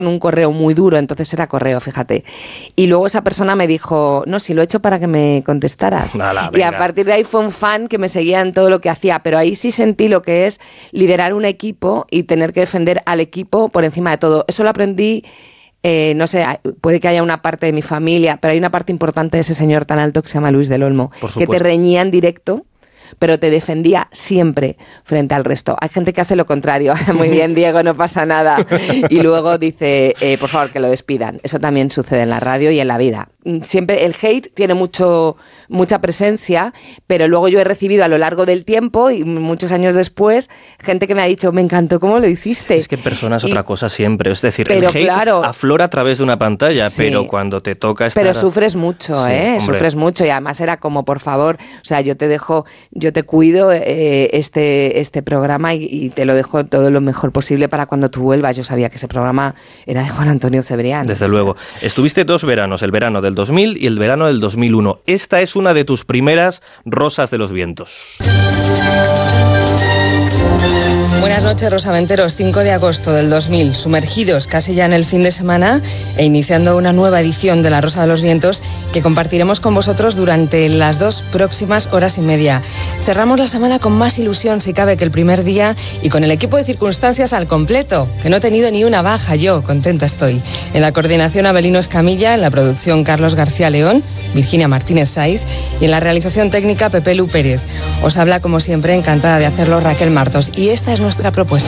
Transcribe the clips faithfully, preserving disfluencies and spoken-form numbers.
un correo muy duro, entonces era correo, fíjate. Y luego esa persona me dijo, no, si lo he hecho para que me contestaras. Nala, y a partir de ahí fue un fan que me seguía en todo lo que hacía, pero ahí sí sentí lo que es liderar un equipo y tener que defender al equipo por encima de todo. Eso lo aprendí, eh, no sé, puede que haya una parte de mi familia, pero hay una parte importante de ese señor tan alto que se llama Luis del Olmo, que te reñía en directo, pero te defendía siempre frente al resto. Hay gente que hace lo contrario. Muy bien, Diego, no pasa nada. Y luego dice, eh, por favor, que lo despidan. Eso también sucede en la radio y en la vida. Siempre el hate tiene mucho, mucha presencia, pero luego yo he recibido a lo largo del tiempo y muchos años después, gente que me ha dicho, me encantó cómo lo hiciste. Es que en persona es y, otra cosa siempre. Es decir, pero el hate claro, aflora a través de una pantalla, sí, pero cuando te toca estar... Pero sufres mucho, sí, ¿eh? Hombre. Sufres mucho y además era como, por favor, o sea, yo te dejo... Yo te cuido eh, este, este programa y, y te lo dejo todo lo mejor posible para cuando tú vuelvas. Yo sabía que ese programa era de Juan Antonio Cebrián. Desde luego. Estuviste dos veranos, el verano del dos mil y el verano del dos mil uno. Esta es una de tus primeras Rosas de los Vientos. Buenas noches, rosaventeros. cinco de agosto del dos mil, sumergidos casi ya en el fin de semana e iniciando una nueva edición de La Rosa de los Vientos que compartiremos con vosotros durante las dos próximas horas y media. Cerramos la semana con más ilusión, si cabe, que el primer día y con el equipo de circunstancias al completo, que no he tenido ni una baja yo, contenta estoy. En la coordinación Abelino Escamilla, en la producción Carlos García León, Virginia Martínez Saiz y en la realización técnica Pepe Lu Pérez. Os habla, como siempre, encantada de hacerlo, Raquel Martos, y esta es nuestra propuesta.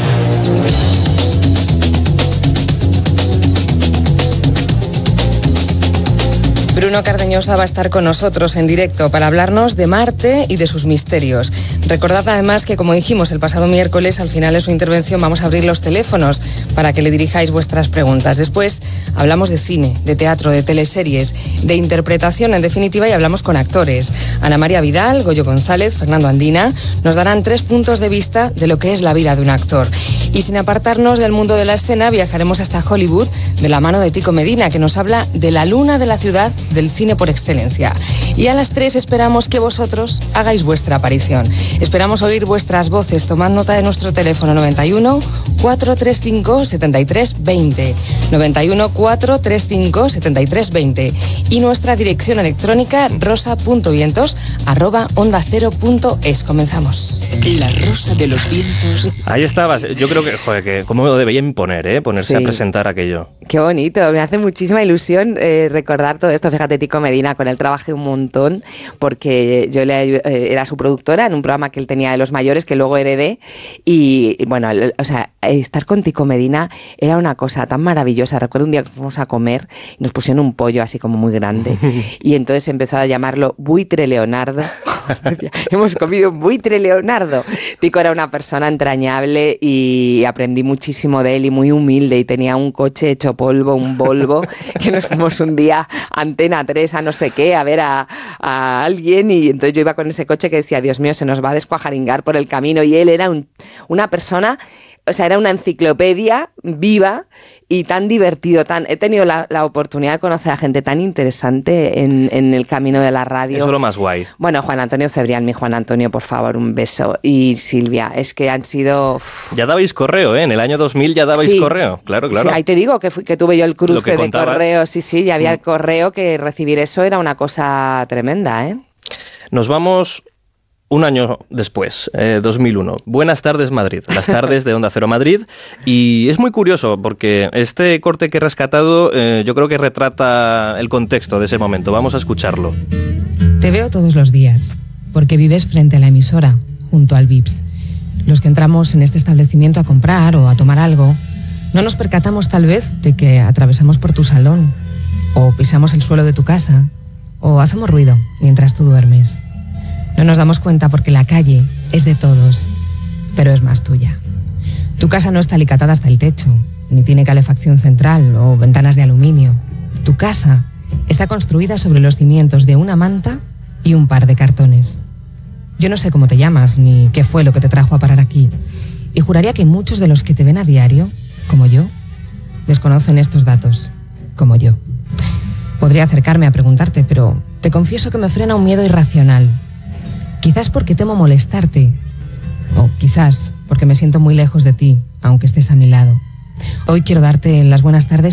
Bruno Cardeñosa va a estar con nosotros en directo para hablarnos de Marte y de sus misterios. Recordad además que, como dijimos el pasado miércoles, al final de su intervención vamos a abrir los teléfonos para que le dirijáis vuestras preguntas. Después hablamos de cine, de teatro, de teleseries, de interpretación, en definitiva, y hablamos con actores. Ana María Vidal, Goyo González, Fernando Andina nos darán tres puntos de vista de lo que es la vida de un actor. Y sin apartarnos del mundo de la escena, viajaremos hasta Hollywood de la mano de Tico Medina, que nos habla de la luna de la ciudad del cine por excelencia. Y a las tres esperamos que vosotros hagáis vuestra aparición. Esperamos oír vuestras voces. Tomad nota de nuestro teléfono noventa y uno, cuatrocientos treinta y cinco, setenta y tres veinte, noventa y uno, cuatrocientos treinta y cinco, setenta y tres veinte y nuestra dirección electrónica rosa punto vientos arroba onda cero punto es. Comenzamos. La Rosa de los Vientos. Ahí estabas. Yo creo que, joder, que cómo lo debería imponer, ¿eh? Ponerse sí. a presentar aquello. Qué bonito, me hace muchísima ilusión eh, recordar todo esto. Fíjate, Tico Medina, con él trabajé un montón porque yo le, eh, era su productora en un programa que él tenía de los mayores que luego heredé y, y bueno, el, o sea, estar con Tico Medina era una cosa tan maravillosa. Recuerdo un día que fuimos a comer y nos pusieron un pollo así como muy grande y entonces empezó a llamarlo Buitre Leonardo. Hemos comido un buitre Leonardo. Tico era una persona entrañable y aprendí muchísimo de él y muy humilde, y tenía un coche hecho polvo, un Volvo, que nos fuimos un día a Antena tres a no sé qué, a ver a, a alguien, y entonces yo iba con ese coche que decía, Dios mío, se nos va a descuajaringar por el camino, y él era un, una persona... O sea, era una enciclopedia viva y tan divertido. Tan, he tenido la, la oportunidad de conocer a gente tan interesante en, en el camino de la radio. Eso es lo más guay. Bueno, Juan Antonio Cebrián, mi Juan Antonio, por favor, un beso. Y Silvia, es que han sido... Uff. Ya dabais correo, ¿eh? En el año dos mil ya dabais sí. correo. Claro, claro. Sí, ahí te digo que, fui, que tuve yo el cruce de correo. Sí, sí, ya había mm. el correo, que recibir eso era una cosa tremenda, ¿eh? Nos vamos... Un año después, eh, dos mil uno. Buenas tardes, Madrid. Las tardes de Onda Cero Madrid. Y es muy curioso porque este corte que he rescatado eh, yo creo que retrata el contexto de ese momento. Vamos a escucharlo. Te veo todos los días porque vives frente a la emisora, junto al Vips. Los que entramos en este establecimiento a comprar o a tomar algo, no nos percatamos tal vez de que atravesamos por tu salón, o pisamos el suelo de tu casa, o hacemos ruido mientras tú duermes. No nos damos cuenta porque la calle es de todos, pero es más tuya. Tu casa no está alicatada hasta el techo, ni tiene calefacción central o ventanas de aluminio. Tu casa está construida sobre los cimientos de una manta y un par de cartones. Yo no sé cómo te llamas ni qué fue lo que te trajo a parar aquí, y juraría que muchos de los que te ven a diario, como yo, desconocen estos datos, como yo. Podría acercarme a preguntarte, pero te confieso que me frena un miedo irracional. Quizás porque temo molestarte, o quizás porque me siento muy lejos de ti, aunque estés a mi lado. Hoy quiero darte las buenas tardes